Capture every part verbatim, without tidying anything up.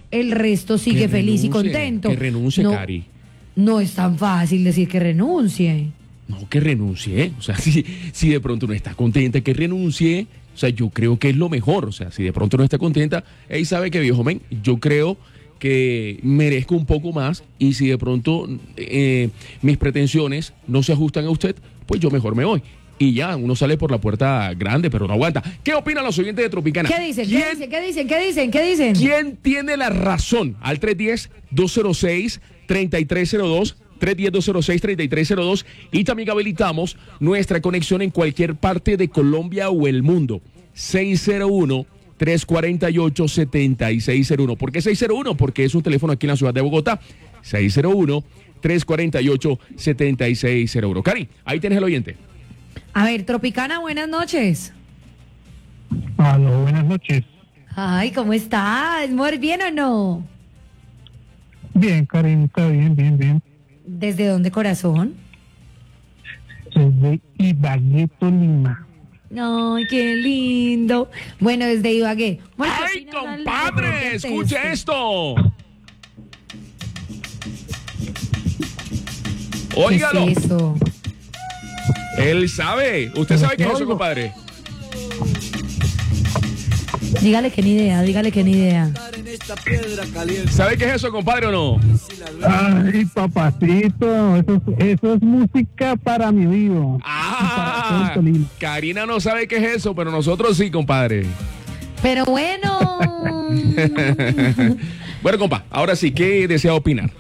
el resto sigue Que feliz y renuncie, contento. Que renuncie, no, Cari. No es tan fácil decir que renuncie. No, que renuncie. O sea, si, si de pronto no está contenta, que renuncie. O sea, yo creo que es lo mejor. O sea, si de pronto no está contenta, ella sabe que, viejo men, yo creo que merezco un poco más, y si de pronto eh, mis pretensiones no se ajustan a usted, pues yo mejor me voy. Y ya, uno sale por la puerta grande, pero no aguanta. ¿Qué opinan los oyentes de Tropicana? ¿Qué dicen? ¿Quién, ¿Qué dicen? ¿Qué dicen? ¿Qué dicen? ¿Qué dicen? ¿Quién tiene la razón? Al tres uno cero, dos cero seis, tres tres cero dos, tres uno cero, dos cero seis, tres tres cero dos, y también habilitamos nuestra conexión en cualquier parte de Colombia o el mundo. seis cero uno, tres cuatro ocho, siete seis cero uno. ¿Por qué seis cero uno? Porque es un teléfono aquí en la ciudad de Bogotá. seis cero uno, tres cuatro ocho, siete seis cero uno. Cari, ahí tienes el oyente. A ver, Tropicana, buenas noches. Aló, buenas noches. Ay, ¿cómo estás? ¿Muy bien o no? Bien, Karinita, bien, bien, bien. ¿Desde dónde, corazón? Desde Ibagué, Tolima. Ay, qué lindo. Bueno, desde Ibagué. Bueno, ¿qué ¡Ay, opinas al- compadre! al frente ¡Escuche este? esto! ¿Qué Óigalo. es eso? Él sabe. ¿Usted sabe qué es eso, compadre? Dígale que ni idea, dígale que ni idea. ¿Sabe qué es eso, compadre, o no? Ay, papacito, eso, es- eso es música para mi oído. Ah, Para todo el Tolima. Karina no sabe qué es eso, pero nosotros sí, compadre. Pero bueno. Bueno, compa, ahora sí, ¿qué desea opinar?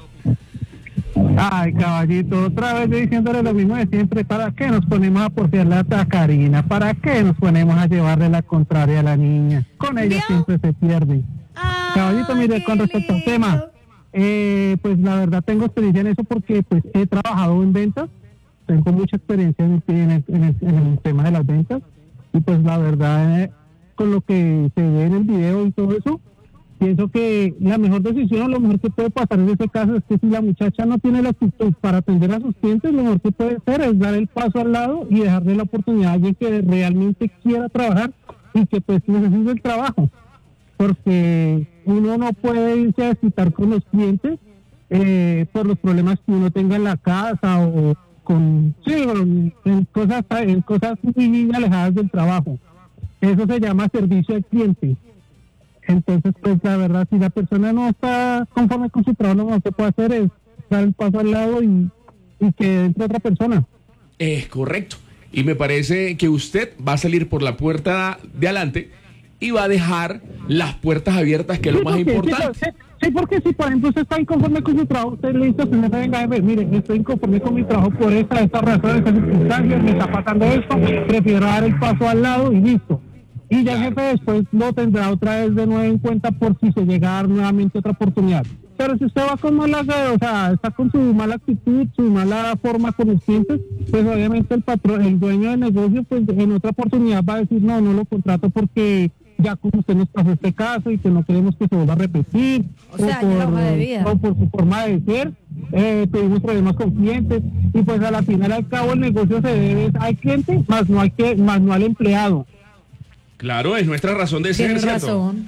Ay, caballito, otra vez yo diciéndole lo mismo de siempre. ¿Para qué nos ponemos a porfiarle a Karina? ¿Para qué nos ponemos a llevarle la contraria a la niña? Con ella ¿Vio? siempre se pierde. Ay, Caballito, mire, qué con respecto al lindo. tema, eh, pues la verdad tengo experiencia en eso porque pues he trabajado en ventas, tengo mucha experiencia en, en el, en el- en el tema de las ventas, y pues la verdad, eh, con lo que se ve en el video y todo eso, pienso que la mejor decisión, lo mejor que puede pasar en ese caso es que si la muchacha no tiene la actitud para atender a sus clientes, lo mejor que puede hacer es dar el paso al lado y dejarle la oportunidad a alguien que realmente quiera trabajar y que pues necesite el trabajo. Porque uno no puede irse a desquitar con los clientes eh, por los problemas que uno tenga en la casa o con sí, en, en cosas en cosas muy alejadas del trabajo. Eso se llama servicio al cliente. Entonces, pues la verdad, si la persona no está conforme con su trabajo, lo mejor que puede hacer es dar el paso al lado y, y que entre otra persona. Es correcto. Y me parece que usted va a salir por la puerta de adelante y va a dejar las puertas abiertas, que es lo Sí, más porque- importante. Sí, sí, sí, porque si por ejemplo usted está inconforme con su trabajo, usted le dice, usted venga, mire, estoy inconforme con mi trabajo por esta, esta razón, estas circunstancias, me está pasando esto, prefiero dar el paso al lado y listo. Y ya el jefe después lo tendrá otra vez de nuevo en cuenta por si se llega a dar nuevamente otra oportunidad. Pero si usted va con mala, o sea, está con su mala actitud, su mala forma con los clientes, pues obviamente el patrón, el dueño del negocio, pues en otra oportunidad va a decir, no, no lo contrato porque ya como usted nos pasó este caso y que no queremos que se vuelva a repetir, O sea, ya la hoja de vida. o por su forma de ser, eh, tuvimos problemas con clientes y pues a la final al cabo el negocio se debe al cliente, más no hay que, más no al empleado. Claro, es nuestra razón de ser, Tienes ¿cierto? razón.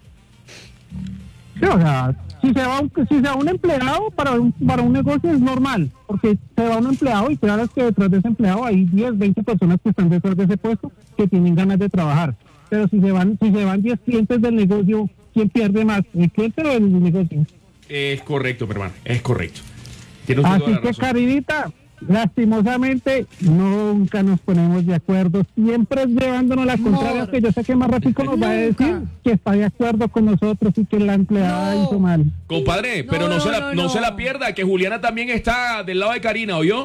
Sí, o sea, si se va un, si se va un empleado para un, para un negocio es normal, porque se va un empleado y claro es que detrás de ese empleado hay diez, veinte personas que están detrás de ese puesto que tienen ganas de trabajar. Pero si se van si se van diez clientes del negocio, ¿quién pierde más? ¿El cliente o el negocio? Es correcto, mi hermano, es correcto. Tiene usted toda Así la que, razón. Carinita, lastimosamente nunca nos ponemos de acuerdo, siempre es llevándonos la contraria, Amor. que yo sé que más rápido nos va a Nunca. decir que está de acuerdo con nosotros y que la empleada No. hizo mal. Compadre, pero No, no, no, se la, no, no no. se la pierda, que Juliana también está del lado de Karina, ¿oyó?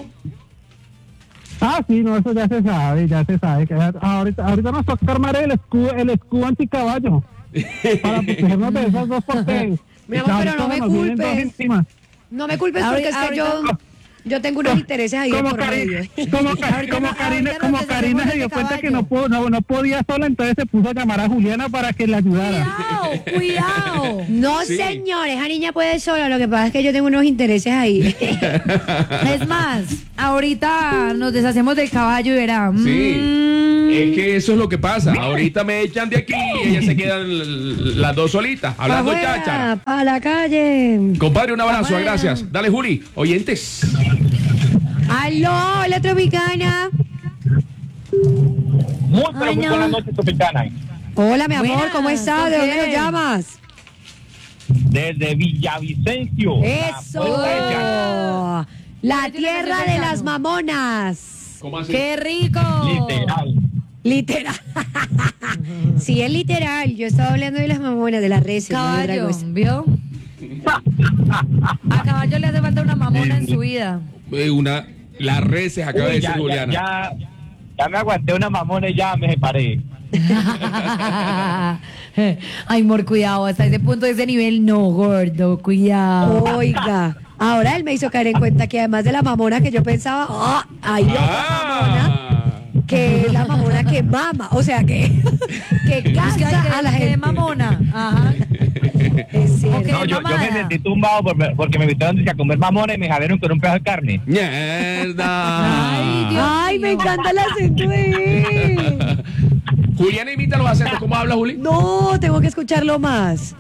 Ah, sí, no, eso ya se sabe, ya se sabe. Que ya- ahorita, ahorita nos toca armar el escudo, el escudo anticaballo para protegernos de esos dos porque Mi amor, pero no me nos vienen dos culpes. encima. No me culpes Ahorita- porque es que yo, ahorita- yo tengo unos intereses ahí de Como, por Cari- medio. como, Ca- Ahorita como no- Karina, ahorita como nos Karina se dio deshacemos de cuenta que caballo. no, pudo- no, no podía sola, entonces se puso a llamar a Juliana para que la ayudara. Cuidado, cuidado. No, Sí. señor, esa niña puede sola. Lo que pasa es que yo tengo unos intereses ahí. Es más, ahorita nos deshacemos del caballo y verá. Sí. Mm, Es que eso es lo que pasa. Ahorita me echan de aquí y ellas se quedan l- l- las dos solitas, hablando Afuera, cháchara. a la calle. Compadre, un abrazo, Afuera. gracias. Dale, Juli. Oyentes. Aló, la tropicana. Muy, pero Ay, muy no. buenas noches, Tropicana. Hola, mi amor, Buenas, ¿cómo estás? ¿con ¿De dónde quién? nos llamas? Desde Villavicencio. la Eso. puerta del llano. La Ay, tiene tierra canción de de las llano. mamonas. ¿Cómo así? ¡Qué rico! Literal. Literal. Sí, es literal. Yo estaba hablando de las mamonas, de las reses. no de otra Caballo, cosa. ¿vio? A caballo le hace falta una mamona en su vida. Eh, Una, las reses acaba de Uy, decir ya, ya, Juliana. ya, ya me aguanté una mamona y ya me separé. Ay, amor, cuidado, hasta ese punto, ese nivel no, gordo, cuidado. Oiga, ahora él me hizo caer en cuenta que además de la mamona que yo pensaba, ah, hay otra mamona Ah. que es la mamona que mama, o sea que, que Es que cansa hay a la que- que gente. mamona. Ajá. Es cierto. Ok. No, yo, yo me mamada. sentí tumbado por- porque me invitaron a comer mamona y me jalaron con un pedazo de carne. Mierda. Ay, Dios. Ay, me encanta el acento de él. Juliana imita los acentos. ¿Cómo habla, Juli? No, tengo que escucharlo más.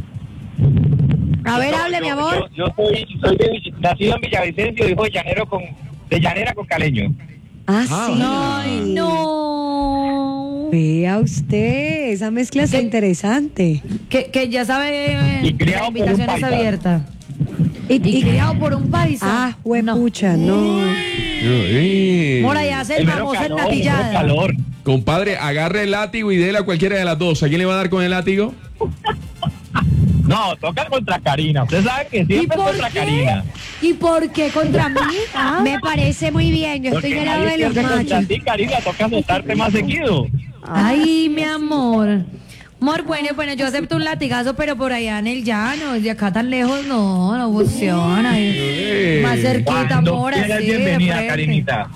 A ver, Yo- hable, yo- mi amor. Yo, yo soy, soy de Vill- nacido en Villavicencio, hijo de llanero con, de llanera con caleño. Ah, Ah, sí. Ay, no. Vea usted, esa mezcla está ¿Qué? interesante. Que, que ya sabe, eh, Y criado la por un invitación es paisa. abierta. Y, Y y- criado por un paisa. ah, huepucha, no. Mora, ya hace el Primero famoso calor, natillada. primero calor. Compadre, agarre el látigo y déle a cualquiera de las dos. ¿A quién le va a dar con el látigo? No, toca contra Karina. Usted sabe que ¿Y siempre por contra qué? Karina. ¿Y por qué contra mí? Ah. Me parece muy bien, yo estoy Porque del lado nadie de los pierde contra machos. ti, Karina, toca notarte más seguido. Ay, mi amor. Amor, bueno, bueno, yo acepto un latigazo, pero por allá en el llano, de acá tan lejos, no, no funciona. Eh. Más cerquita, Cuando amor, quieras, así, de bienvenida, frente. Karinita.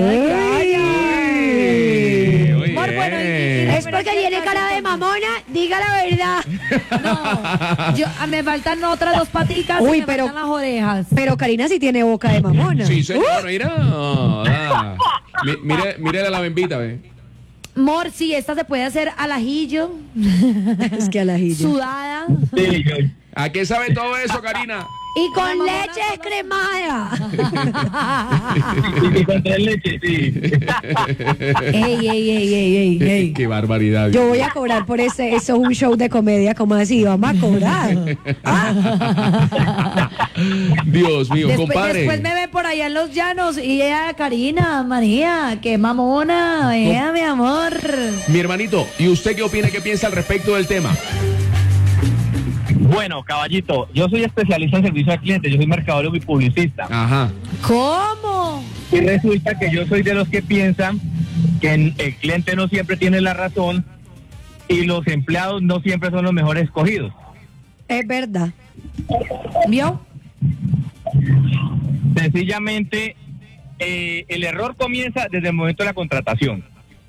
Eh, muy Amor, bueno, y- y- bien. Es porque tiene cara de mamona, diga la verdad. No, yo, ah, me faltan otras dos paticas Uy, y me pero- faltan las orejas. Pero Karina sí tiene boca de mamona. Sí, señor, mira. Ah, mi- Mire, mire la bembita, ve. Amor, sí, esta se puede hacer al ajillo, Es que a la jilla. sudada. Sí, yo, ¿A qué sabe todo eso, Karina? Y con La mamona leche solo- descremada. y, y con tres leches, sí. Ey, ey, ey, ey, ey, ey. Qué barbaridad. Yo voy a cobrar por ese, eso es un show de comedia, como así, vamos a cobrar. Dios mío, Después, compadre. después me ven por allá en los llanos y ella, Karina, María, qué mamona, vea, mi amor. Mi hermanito, ¿y usted qué opina, qué piensa al respecto del tema? Bueno, caballito, yo soy especialista en servicio al cliente, yo soy mercadólogo y publicista. Ajá. ¿Cómo? Y resulta que yo soy de los que piensan que el cliente no siempre tiene la razón y los empleados no siempre son los mejores escogidos. Es verdad. ¿Vio? Sencillamente, eh, el error comienza desde el momento de la contratación.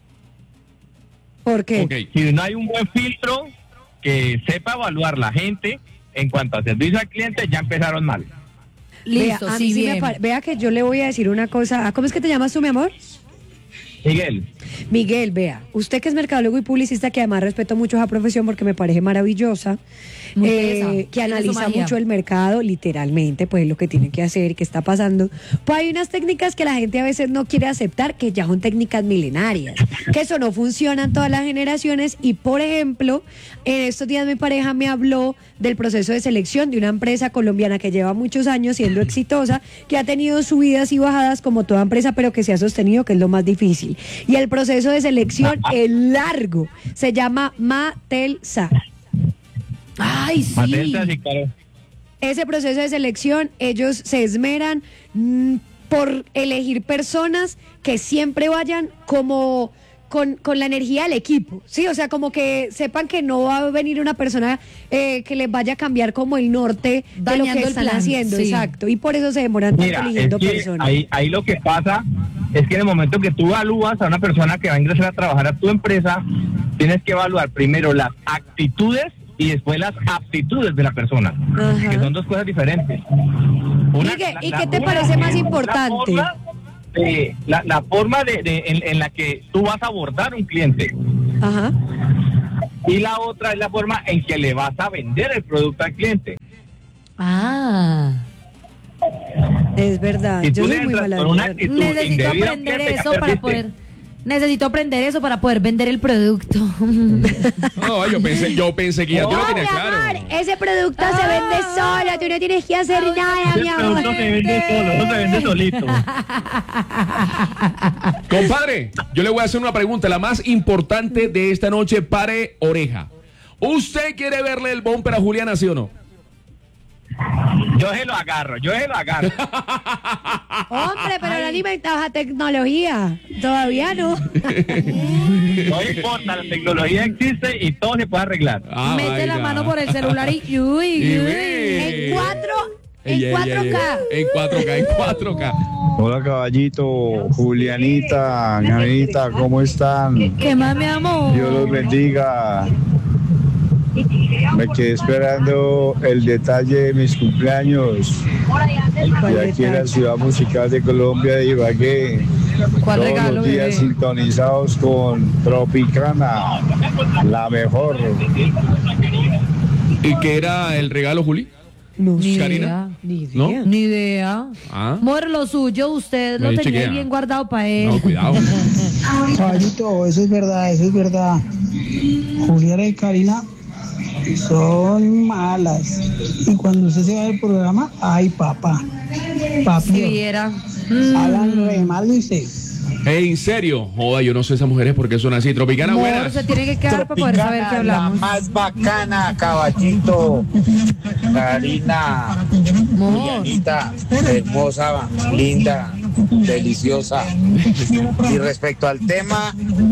¿Por qué? Ok. Si no hay un buen filtro que sepa evaluar la gente en cuanto a servicio al cliente, ya empezaron mal. Listo, vea, a sí, mí sí me bien. pare- vea que yo le voy a decir una cosa. ¿Cómo es que te llamas tú, mi amor? Miguel, Miguel, vea, usted que es mercadólogo y publicista, que además respeto mucho esa profesión porque me parece maravillosa, Muy eh, tesa, que tiene su analiza magia. mucho el mercado, literalmente, pues lo que tiene que hacer, qué está pasando. Pues hay unas técnicas que la gente a veces no quiere aceptar, que ya son técnicas milenarias, que eso no funciona en todas las generaciones. Y por ejemplo, en estos días mi pareja me habló del proceso de selección de una empresa colombiana que lleva muchos años siendo exitosa, que ha tenido subidas y bajadas como toda empresa, pero que se ha sostenido, que es lo más difícil. Y el proceso de selección es largo, se llama Matelsa. Ay, sí. Matenta, sí, claro. Ese proceso de selección, ellos se esmeran mm, por elegir personas que siempre vayan como con, con la energía del equipo, ¿sí? O sea, como que sepan que no va a venir una persona eh, que les vaya a cambiar como el norte de lo Dañando que el están plan, haciendo, sí. exacto. Y por eso se demoran tanto Mira, es eligiendo que personas. ahí, ahí lo que pasa es que en el momento que tú evalúas a una persona que va a ingresar a trabajar a tu empresa, tienes que evaluar primero las actitudes y después las aptitudes de la persona, Ajá. que son dos cosas diferentes. ¿Y qué- y qué te parece más es la importante? forma eh, la, la forma de, de en, en la que tú vas a abordar un cliente. Ajá. Y la otra es la forma en que le vas a vender el producto al cliente. Ah. Es verdad. Si Yo tú soy le muy entras mala con una vendedora. actitud Necesito indebida al aprender cliente, ya eso para perdiste. poder. Necesito aprender eso para poder vender el producto. No, yo pensé, yo pensé que ya tú lo No, mi tenías amor, claro. ese producto se vende solo, tú no tienes que hacer nada, mi Ese amor. producto se vende solo, no se vende solito. Compadre, yo le voy a hacer una pregunta, la más importante de esta noche, pare oreja. ¿Usted quiere verle el bumper a Juliana, sí o no? Yo se lo agarro, yo se lo agarro. Hombre, pero no alimentamos a tecnología. Todavía no. No importa, la tecnología existe y todo se puede arreglar. Ah, Mete la vaya. mano por el celular y uy, Y uy. ve. En cuatro, Ey, en ey, cuatro ey, K. ey. En cuatro K, en cuatro K. Hola caballito, Julianita, Janita, ¿cómo están? ¿Qué más, mi amor? Dios los bendiga. Me quedé esperando el detalle de mis cumpleaños. Y aquí en la ciudad musical de Colombia de Ibagué. ¿Cuál Todos regalo, los días bebé? sintonizados con Tropicana, la mejor. ¿Y qué era el regalo, Juli? No Ni sé. Karina. idea. Ni ¿No? idea. Ni idea. Ah. Amor, lo suyo, usted lo Me tenía chequea. bien guardado para él. No, cuidado. Caballito, eso es verdad, eso es verdad. Juliana y Karina son malas. Y cuando usted se va del programa, ay papá, Si papi, viera. Mm. hablan re mal de usted. Ey, en serio, joda, yo no sé esas mujeres por qué son así. Tropicana, Amor, buenas. se tiene que quedar para poder saber qué hablamos. más bacana, caballito. Karina, Amor. Julianita, hermosa, linda, deliciosa. Y respecto al tema,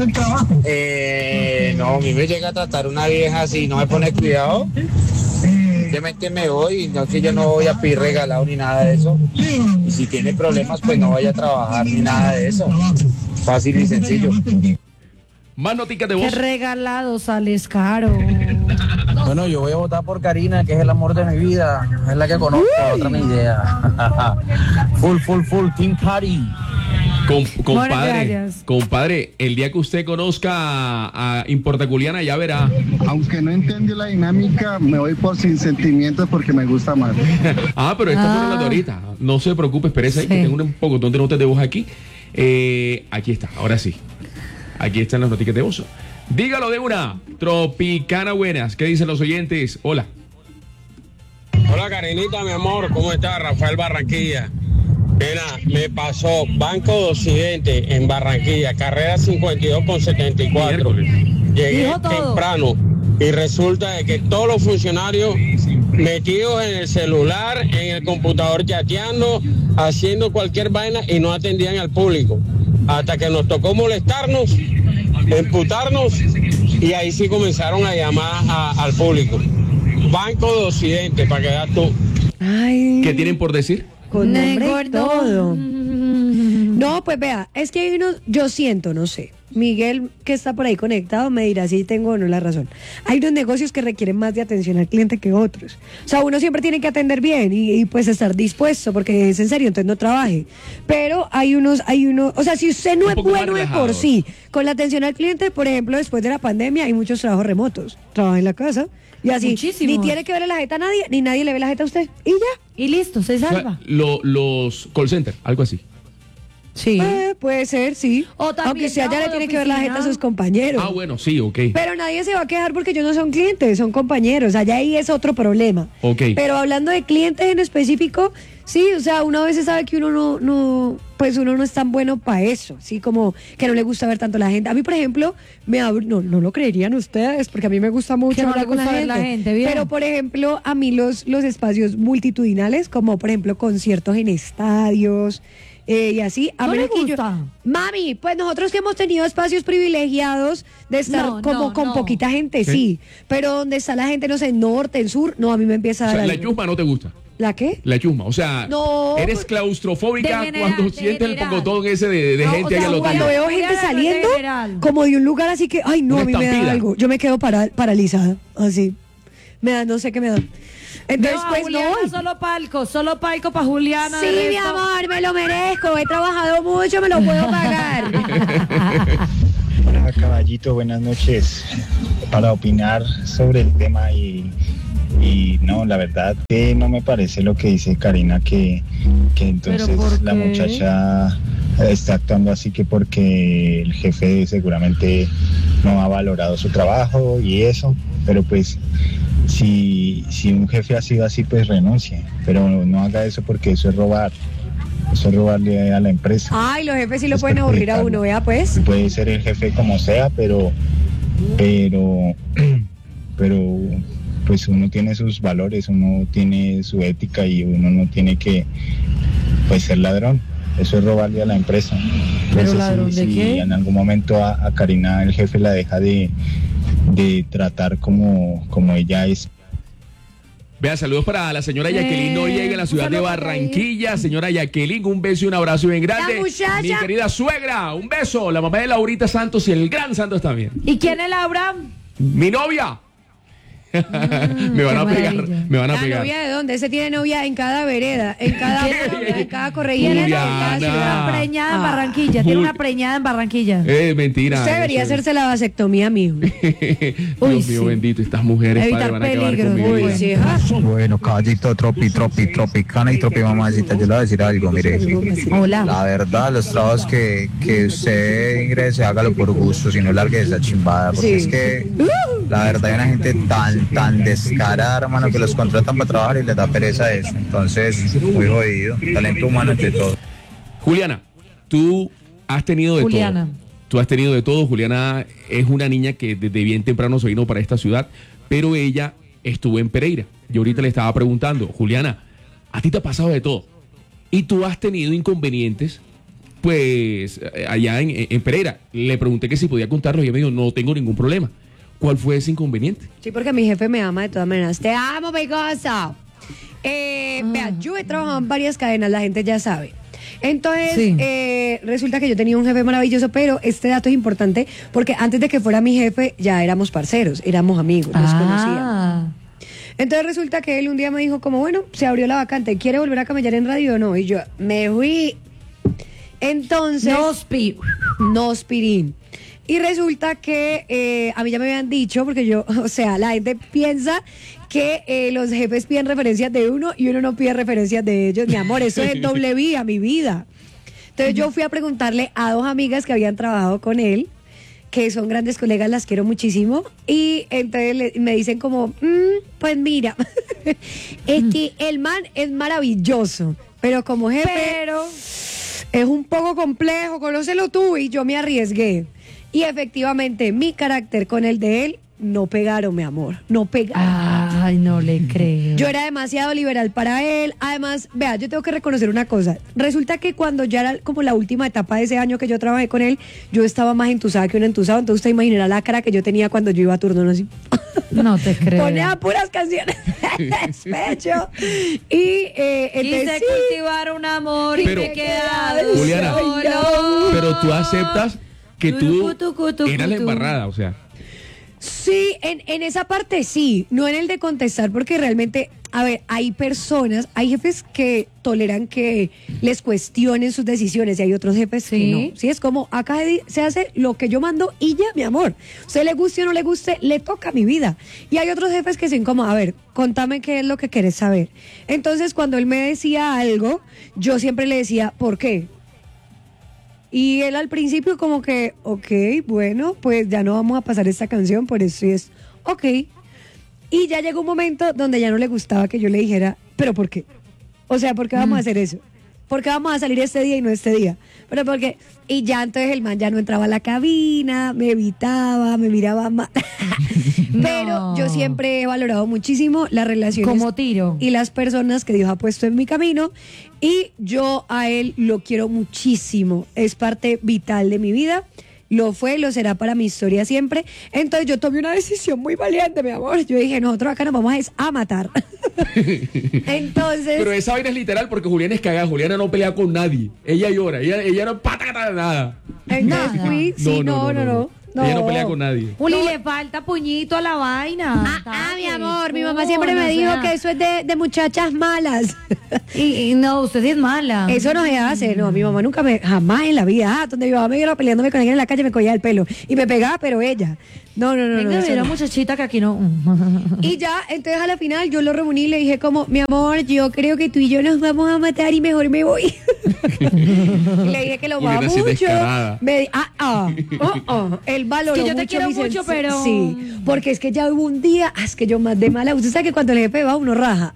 eh, no, a mí me llega a tratar una vieja así, no me pone cuidado. Simplemente me voy, no es que yo no voy a pedir regalado ni nada de eso. Y si tiene problemas, pues no vaya a trabajar ni nada de eso. Fácil y sencillo. Más noticas de Qué voz. regalado sales caro. Bueno, yo voy a votar por Karina, que es el amor de mi vida. Es la que conozco, otra mi idea. Full, full, full, Team Party. Com- Bueno, compadre, gracias. compadre, el día que usted conozca a, a Importa Juliana, ya verá. Aunque no entendió la dinámica, me voy por sin sentimientos porque me gusta más. Ah, pero esta Ah. fue la de ahorita. No se preocupe, espérese ahí, Sí. que tengo un poco de notas de voz aquí. Eh, aquí está, ahora sí. Aquí están las noticias de voz. Dígalo de una. Tropicana buenas. ¿Qué dicen los oyentes? Hola. Hola Karinita, mi amor, ¿cómo estás? Rafael Barranquilla. Mira, me pasó Banco de Occidente en Barranquilla, carrera cincuenta y dos con setenta y cuatro. Llegué Dijo todo. temprano y resulta de que todos los funcionarios metidos en el celular, en el computador chateando, haciendo cualquier vaina y no atendían al público. Hasta que nos tocó molestarnos, emputarnos y ahí sí comenzaron a llamar a- al público. Banco de Occidente, para que veas tú. Ay, ¿Qué tienen por decir? con nombre y Gordo. todo. No, pues vea, es que hay unos, yo siento, no sé. Miguel, que está por ahí conectado, me dirá si tengo o no la razón. Hay unos negocios que requieren más de atención al cliente que otros. O sea, uno siempre tiene que atender bien y, y, pues estar dispuesto, porque es en serio, entonces no trabaje. Pero hay unos, hay unos, o sea, si usted no Un es poco más bueno de por relajados. sí, con la atención al cliente, por ejemplo, después de la pandemia hay muchos trabajos remotos. Trabaja en la casa y así. Muchísimos. Ni tiene que verle la jeta a nadie, ni nadie le ve la jeta a usted. Y ya. Y listo, se O sea, salva. lo- los call center, algo así. Sí. Eh, puede ser, sí. O también Aunque usted allá trabajo le de tiene que ver la oficina. jeta a sus compañeros. Ah, bueno, sí, ok. Pero nadie se va a quejar porque ellos no son clientes, son compañeros. Allá ahí es otro problema. Ok. Pero hablando de clientes en específico, sí, o sea, uno a veces sabe que uno no, no pues uno no es tan bueno para eso, sí, como que no le gusta ver tanto la gente. A mí, por ejemplo, me abro, no, no lo creerían ustedes, porque a mí me gusta mucho Que no hablar le con la gusta ver gente. la gente, bien. Pero, por ejemplo, a mí los, los espacios multitudinales, como por ejemplo conciertos en estadios, eh, y así, a ¿No menos le que yo- gusta? Mami, pues nosotros que hemos tenido espacios privilegiados de estar No, como no, con no. poquita gente, Sí. sí. Pero donde está la gente, no sé, norte, en sur, no, a mí me empieza a O dar sea, la algo. chusma no te gusta. ¿La qué? La chusma, o sea, No, eres pues, claustrofóbica de general, cuando de sientes el general. pocotón ese de, de No, gente o sea, ahí al otro Cuando lado. veo gente General, saliendo, general. como de un lugar así que, ay, no, Una a mí me da estampida. algo. Yo me quedo para- paralizada, así. Me da, no sé qué me da. Entonces, No, pues Juliana, no. solo palco, solo palco para Juliana. Sí, de mi resto- amor, me lo merezco. He trabajado mucho, me lo puedo pagar. Hola caballito, buenas noches. Para opinar sobre el tema y, y no, la verdad que no me parece lo que dice Karina, que, que entonces ¿Pero por la qué? muchacha está actuando así que porque el jefe seguramente no ha valorado su trabajo y eso, pero pues si, si un jefe ha sido así, pues renuncie, pero no haga eso porque eso es robar. Eso es robarle a la empresa. Ay, los jefes sí lo Es pueden aburrir a perjudicarlo. uno, vea pues. Puede ser el jefe como sea, pero, pero, pero, pues uno tiene sus valores, uno tiene su ética y uno no tiene que, pues, ser ladrón. Eso es robarle a la empresa. ¿Pero No sé ladrón si, de si qué? en algún momento a, a Karina el jefe la deja de, de tratar como, como ella es. Vea, saludos para la señora Eh, Jacqueline Noriega en la un ciudad de saludo para Barranquilla. Señora Jacqueline, un beso y un abrazo bien grande. La muchacha. Mi querida suegra, un beso. La mamá de Laurita Santos y el gran Santos también. ¿Y quién es Laura? Mi novia. me van qué a pegar, maravilla. me van a ¿La pegar. novia de dónde? Ese tiene novia en cada vereda, en cada pueblo, en cada corregidora, en cada Juliana. ciudad. Una preñada en Ah. Barranquilla. Tiene Jul- una preñada en Barranquilla. Eh, mentira. Usted debería eso es. hacerse la vasectomía, mijo. Dios Uy, mío sí. bendito, estas mujeres Evitar padre, van a acabar peligros, con mi uy, vida. Sí, ah. Bueno, caballito, tropi, tropi, tropicana y tropi mamacita. Yo le voy a decir algo, mire. Hola. La verdad, los trabajos que, que usted ingrese, hágalo por gusto, si no largue esa chimbada. Porque Sí. es que, la verdad, hay una gente tan, tan descarada, hermano, que los contratan para trabajar y les da pereza eso. Entonces, muy jodido. Talento humano entre todo. Juliana, tú has tenido de Juliana. todo. Tú has tenido de todo. Juliana es una niña que desde bien temprano se vino para esta ciudad, pero ella estuvo en Pereira. Yo ahorita le estaba preguntando, Juliana, a ti te ha pasado de todo. Y tú has tenido inconvenientes, pues, allá en, en Pereira. Le pregunté que si podía contarlo y ella me dijo, no tengo ningún problema. ¿Cuál fue ese inconveniente? Sí, porque mi jefe me ama de todas maneras. Te amo, pegosa. Eh, Vea, yo he trabajado en varias cadenas, la gente ya sabe. Entonces, Sí. eh, resulta que yo tenía un jefe maravilloso, pero este dato es importante porque antes de que fuera mi jefe ya éramos parceros, éramos amigos, nos conocíamos. Ah. Entonces resulta que él un día me dijo como, bueno, se abrió la vacante, ¿quiere volver a camellar en radio o no? Y yo me fui. Entonces... No, Spi. No, Spirín. Y resulta que eh, a mí ya me habían dicho, porque yo, o sea, la gente piensa que eh, los jefes piden referencias de uno y uno no pide referencias de ellos. Mi amor, eso es doble vía, mi vida. Entonces yo fui a preguntarle a dos amigas que habían trabajado con él, que son grandes colegas, las quiero muchísimo, y entonces le- me dicen como, "Mm, pues mira, es que el man es maravilloso, pero como jefe Pero. es un poco complejo, conócelo tú", y yo me arriesgué. Y efectivamente, mi carácter con el de él no pegaron, mi amor, no pegaron. Ay, no le creo. Yo era demasiado liberal para él. Además, vea, yo tengo que reconocer una cosa. Resulta que cuando ya era como la última etapa de ese año que yo trabajé con él, yo estaba más entusada que un entusado. Entonces usted imaginará la cara que yo tenía cuando yo iba a turno, ¿no? Así. No te creo. Ponía puras canciones de despecho. Y eh, entonces Quise sí. cultivar un amor Pero- y me he quedado Juliana, solo. pero tú aceptas que tú Tucu, tucu, tucu, eras la tucu. embarrada, o sea. Sí, en, en esa parte sí, no en el de contestar, porque realmente, a ver, hay personas, hay jefes que toleran que les cuestionen sus decisiones y hay otros jefes Sí. que no. Sí, es como acá di- se hace lo que yo mando y ya, mi amor. Usted le guste o no le guste, le toca mi vida. Y hay otros jefes que son como, a ver, contame qué es lo que quieres saber. Entonces, cuando él me decía algo, yo siempre le decía, ¿por qué? Y él al principio como que, ok, bueno, pues ya no vamos a pasar esta canción, por eso es, ok. Y ya llegó un momento donde ya no le gustaba que yo le dijera, ¿pero por qué? O sea, ¿por qué vamos a hacer eso? ¿Por qué vamos a salir este día y no este día? Pero porque, y ya entonces el man ya no entraba a la cabina, me evitaba, me miraba mal. Pero No. yo siempre he valorado muchísimo las relaciones Como tiro. y las personas que Dios ha puesto en mi camino, y yo a él lo quiero muchísimo, es parte vital de mi vida, lo fue y lo será para mi historia siempre. Entonces yo tomé una decisión muy valiente, mi amor. Yo dije, nosotros acá nos vamos a, es a matar. Entonces, Pero esa vaina es literal porque Juliana es cagada. Juliana no pelea con nadie. Ella llora. Ella, ella no patata de nada. entonces Nada. fui, sí, No, no, no, no, no, no, no. Ella no pelea con nadie. Juli, le falta puñito a la vaina. Ah, ah, mi amor, mi mamá No, siempre me no dijo sea. que eso es de, de muchachas malas. Y, y no, usted sí es mala. Eso no se hace, no, mi mamá nunca me, jamás en la vida, ah, donde mi mamá me iba peleándome con alguien en la calle me cogía el pelo y me pegaba, pero ella. No, no, no, Venga, no. eso mira, no. muchachita, que aquí no. Y ya, entonces a la final yo lo reuní y le dije como, mi amor, yo creo que tú y yo nos vamos a matar y mejor me voy. Y le dije que lo va Juliana, sí, mucho. descarada. Me di- ah, ah, oh, oh. Él valoró Es que yo te mucho quiero mi mucho, sens- pero- Sí, porque es que ya hubo un día, ah, es que yo más de mala, usted sabe que cuando el jefe va uno raja.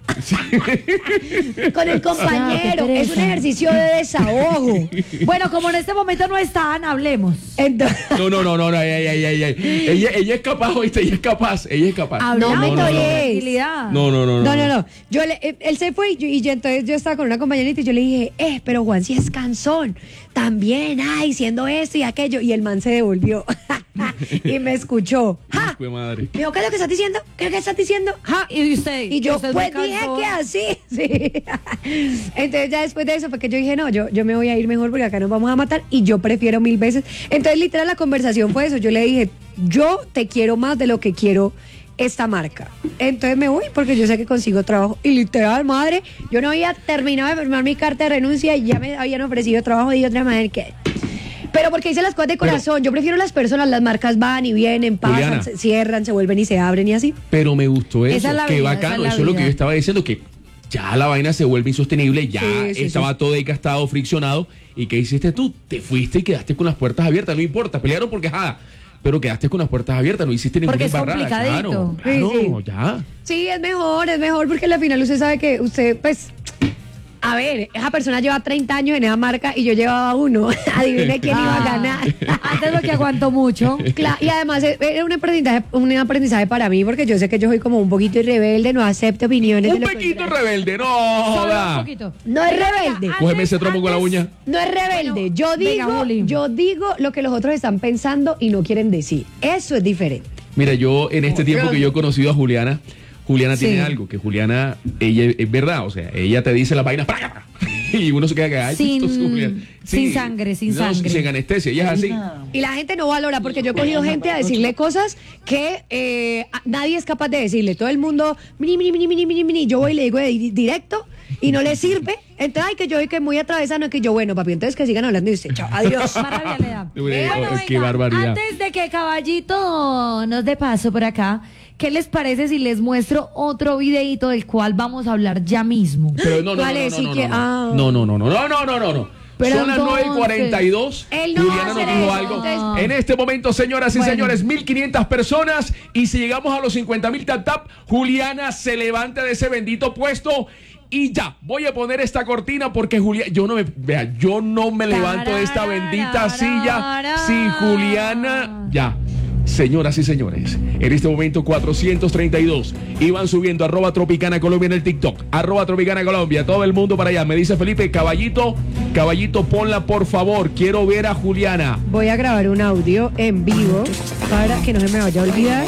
Con el compañero, Ah, qué es un pereza. ejercicio de desahogo. Bueno, como en este momento no están, hablemos. Entonces, No, no, no, no, no, ey, ey, ey, ey. Ella, ella es capaz, oíste, ella es capaz, ella es capaz. Hablamos me con toques. tranquilidad. No, no, no, No, no, no. Yo le- él, él se fue y, yo, y yo- entonces yo estaba con una compañerita y yo le dije, eh, pero Juan sí es cansón. También, ay, siendo esto y aquello. Y el man se devolvió y me escuchó. ¡Ja! Fue madre. Me dijo, ¿qué es lo que estás diciendo? ¿Qué es lo que estás diciendo? ¡Ja! Y usted. Y yo, usted es pues muy dije cansón. que así, sí. Entonces ya después de eso fue que yo dije, no, yo, yo me voy a ir mejor porque acá nos vamos a matar y yo prefiero mil veces. Entonces literal la conversación fue eso. Yo le dije, yo te quiero más de lo que quiero esta marca. Entonces me voy porque yo sé que consigo trabajo. Y literal, madre, yo no había terminado de firmar mi carta de renuncia y ya me habían ofrecido trabajo de otra manera que... Pero porque hice las cosas de corazón. Yo prefiero las personas, las marcas van y vienen, pasan, Juliana. se cierran, se vuelven y se abren y así. Pero me gustó eso, Esa es la qué vida, esa bacano, es la eso es lo que vida. yo estaba diciendo, que ya la vaina se vuelve insostenible, ya Sí, sí, estaba sí. todo desgastado, friccionado, ¿y qué hiciste tú? Te fuiste y quedaste con las puertas abiertas, no importa, pelearon porque ajá, pero quedaste con las puertas abiertas, no hiciste ninguna Porque es embarrada, complicadito. claro, Sí, claro, sí. ya. Sí, es mejor, es mejor porque al final usted sabe que usted, pues, a ver, esa persona lleva treinta años en esa marca y yo llevaba uno. Adivine quién iba a ganar. Antes lo que aguantó mucho. Cla- y además es- era un aprendizaje, un aprendizaje para mí porque yo sé que yo soy como un poquito rebelde, no acepto opiniones. Un de lo pequito contrario. rebelde, no Solo un joda. poquito. No es rebelde. Cógeme ese trompo con la uña. No es rebelde. Yo Venga, digo, Juli. yo digo lo que los otros están pensando y no quieren decir. Eso es diferente. Mira, yo en este tiempo que yo he conocido a Juliana, Juliana Sí. tiene algo, que Juliana, ella es verdad, o sea, ella te dice las vainas ¡praga! Y uno se queda que ay, Sin- esto es Juliana. sin sangre, sin no, sangre. Sin anestesia, ella es así. Y la gente no valora porque yo he cogido gente a decirle cosas que eh, a- nadie es capaz de decirle. Todo el mundo, mini, mini, mini, mini, mini, mini. Yo voy y le digo de di- directo y no le sirve. Entonces, ay, que yo soy que muy atravesano, que yo, bueno, papi, entonces que sigan hablando y usted, chao, adiós. Más rabia le da. Uy, Bueno, oh, qué venga, barbaridad. Antes de que Caballito nos dé paso por acá, ¿qué les parece si les muestro otro videito del cual vamos a hablar ya mismo? Pero no, no, ¿Cuál no, es? no, Y no, que- no, ah. no, no, no, no, no, no, no, no, no. Pero Son las nueve y cuarenta y dos. Él no va a Juliana nos hacer dijo eso, algo. entonces- En este momento, señoras y Bueno. señores, mil quinientas personas. Y si llegamos a los cincuenta mil tap tap, Juliana se levanta de ese bendito puesto. Y ya, voy a poner esta cortina porque Juliana, yo no me, vea, yo no me levanto de esta bendita silla si Juliana, ya. Señoras y señores, en este momento cuatrocientos treinta y dos iban subiendo arroba Tropicana Colombia en el TikTok, arroba Tropicana Colombia, todo el mundo para allá. Me dice Felipe, caballito, caballito, ponla por favor, quiero ver a Juliana. Voy a grabar un audio en vivo para que no se me vaya a olvidar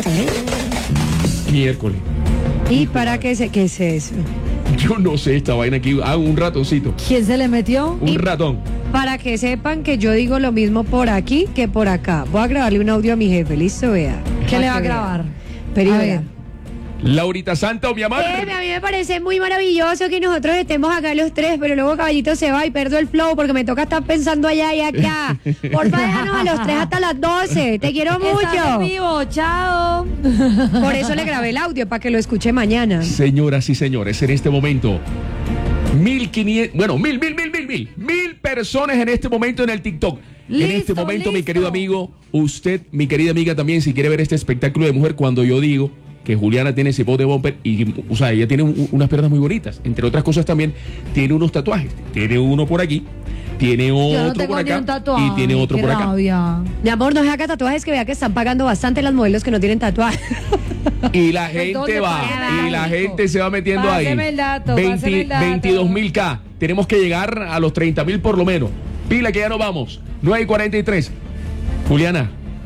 Miércoles. y para que se, ¿qué es eso? Yo no sé esta vaina aquí, ah, un ratoncito, ¿Quién se le metió? un ratón. Para que sepan que yo digo lo mismo por aquí que por acá. Voy a grabarle un audio a mi jefe, listo, vea. ¿Qué Para le va a que vea. grabar? Pero A vea. ver. Laurita Santa o mi amor. Eh, a mí me parece muy maravilloso que nosotros estemos acá los tres, pero luego Caballito se va y pierdo el flow porque me toca estar pensando allá y acá. Porfa, déjanos a los tres hasta las doce. Te quiero Estás en mucho. vivo, chao. Por eso le grabé el audio, para que lo escuche mañana. Señoras y señores, en este momento, mil quinientos, bueno, mil, mil, mil, mil, mil, mil personas en este momento en el TikTok. en Listo, este momento, mi listo. querido amigo, usted, mi querida amiga también, si quiere ver este espectáculo de mujer, cuando yo digo que Juliana tiene ese bote bumper y, o sea, ella tiene un- unas piernas muy bonitas. Entre otras cosas también tiene unos tatuajes. Tiene uno por aquí, tiene Yo no otro tengo por ni acá un tatuaje. y tiene otro qué por acá. rabia. Mi amor, no se haga tatuajes, que vea que están pagando bastante las modelos que no tienen tatuajes. Y la ¿Dónde gente va, paga? y la gente se va metiendo Páseme ahí. el dato, páseme el dato. veintidós mil K. Tenemos que llegar a los treinta mil por lo menos. Pila que ya nos vamos. nueve y cuarenta y tres. Juliana.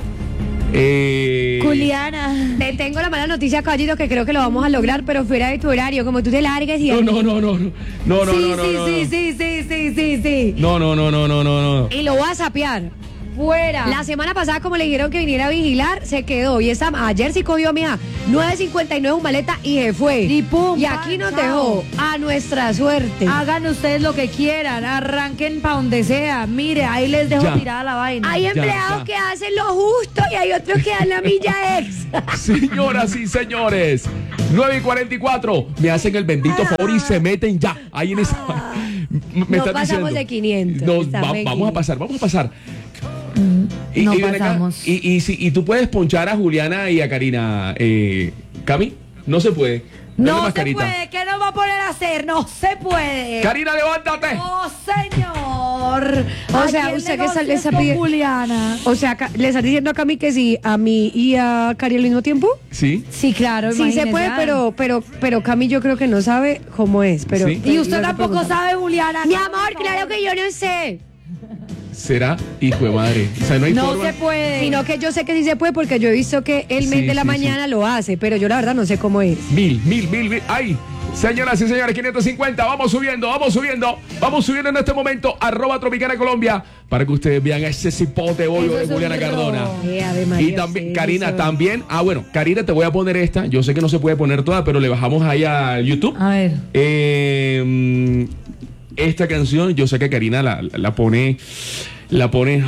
Eh, Juliana. Te tengo la mala noticia, Caballito, que creo que lo vamos a lograr, pero fuera de tu horario, como tú te largues y... No, no, no, no. No, no, no, sí, no, sí, no, sí, no. sí, sí, sí, sí, sí. No, no, no, no, no, no, no. Y lo voy a sapear. fuera. La semana pasada, como le dijeron que viniera a vigilar, se quedó. Y esta, ayer sí cogió, mija, nueve cincuenta y nueve un maleta y se fue. Y pum, Y aquí nos chao. dejó a nuestra suerte. Hagan ustedes lo que quieran, arranquen para donde sea. Mire, ahí les dejo Ya. tirada la vaina. Hay empleados ya. que hacen lo justo y hay otros que dan la milla ex. Señoras y señores, nueve y cuarenta y cuatro, me hacen el bendito favor y se meten ya. Ahí en esa. Me No están pasamos diciendo. de quinientos, Nos estamos va- en vamos a quinientos. pasar, vamos a pasar. Y, no y ven acá, pasamos. y, y, si- y tú puedes ponchar a Juliana y a Karina, eh, Cami, no se puede. Dale No se mascarita. puede, ¿qué nos va a poner a hacer? No se puede. Karina, levántate. No, señor. O sea, Aquí el usted que negocio sale es esa con pide- Juliana. O sea, ca- ¿le estás diciendo a Cami que sí, a mí y a Cari al mismo tiempo? Sí. Sí, claro, Sí se imagínese, puede, ah. pero, pero, pero Cami yo creo que no sabe cómo es. Pero, Sí. Y usted yo le tampoco pregunto. sabe, Juliana. Mi ¿cómo amor, no? claro que yo no sé. Será hijo de madre. O sea, no hay No forma. se puede. Sino que yo sé que sí se puede porque yo he visto que el mes Sí, de la sí, mañana lo hace, pero yo la verdad no sé cómo es. Mil, mil, mil, mil. ¡Ay! Señoras y señores, quinientos cincuenta. Vamos subiendo, vamos subiendo. Vamos subiendo en este momento. Arroba Tropicana Colombia. Para que ustedes vean ese cipote bollo Eso de es un Juliana Cardona. robo. Eh, Ave María, Y también, sí, Karina, eso. también. Ah, bueno, Karina, te voy a poner esta. Yo sé que no se puede poner toda, pero le bajamos ahí a YouTube. A ver. Eh, esta canción, yo sé que Karina la, la pone. La pone.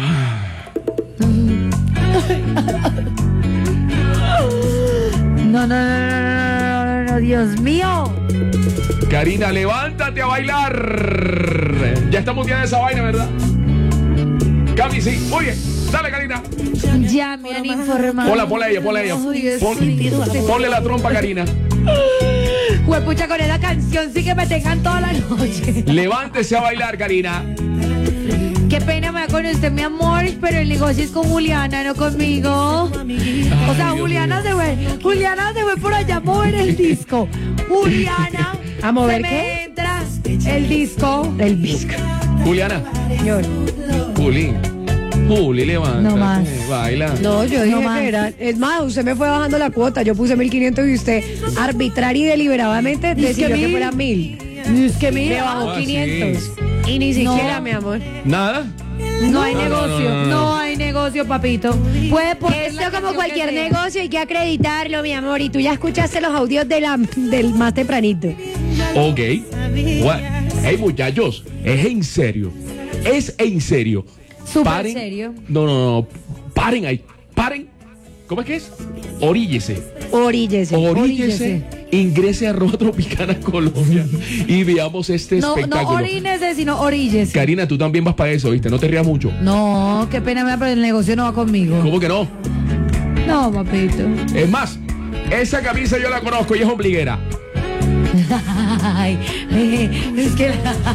No, no, no, no, no, no, no, Dios mío. Karina, levántate a bailar. Ya está muteada esa vaina, ¿verdad? Cami, sí. Muy bien. Dale, Karina. Ya me han informado. Ponla, ponla a ella, ponla a ella. Ay, Dios Pon- mío. ponle la trompa, Karina. Huepucha, con esa canción sí que me tengan toda la noche. Levántese a bailar, Karina. Qué pena me da con usted, mi amor, pero el negocio es con Juliana, no conmigo. O sea, Dios Juliana se fue, Juliana se fue por allá a mover el disco. Juliana, ¿A mover se me qué? entra el disco. El disco. Juliana. Señor. Juli. Juli, levántate. No más. Baila. No, yo dije No más. que era. Es más, usted me fue bajando la cuota. Yo puse mil quinientos y usted arbitraria y deliberadamente Dice decidió que que mil. fuera mil. Es que Me mira, bajó Ah, quinientos. Y ni siquiera, No. mi amor. ¿Nada? no hay No, no, negocio, no, no, no, no. hay negocio, papito. Puede poner Esto la como canción cualquier que sea. negocio hay que acreditarlo, mi amor. Y tú ya escuchaste los audios de la, del más tempranito. Ok. What? Hey, muchachos, es en serio. Es en serio. Súper serio. No, no, no. Paren ahí. Paren. ¿Cómo es que es? Oríllese. Oríllese. Oríllese. Ingrese a arroba Tropicana Colombia y veamos este No, no espectáculo. orínese, sino oríllese. Karina, tú también vas para eso, ¿viste? No te rías mucho. No, qué pena me da, pero el negocio no va conmigo. ¿Cómo que no? No, papito. Es más, esa camisa yo la conozco y es ombliguera. Ay, es que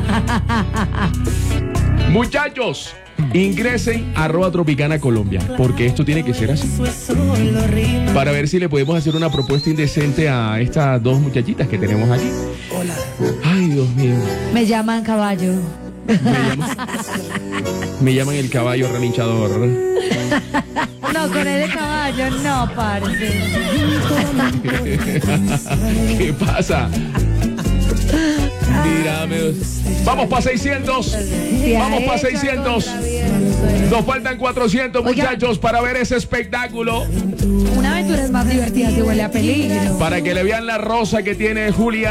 Muchachos, ingresen a arroba Tropicana Colombia, porque esto tiene que ser así. Para ver si le podemos hacer una propuesta indecente a estas dos muchachitas que tenemos aquí. Ay, Dios mío. me llaman caballo. Me llaman, me llaman el caballo relinchador. No, con el de caballo, no, parce. ¿Qué pasa? Mírame. Vamos para seiscientos. Vamos para seiscientos. Nos faltan cuatrocientos, Oiga. muchachos, para ver ese espectáculo. Una aventura es más divertida si huele a peligro. Para que le vean la rosa que tiene Julia.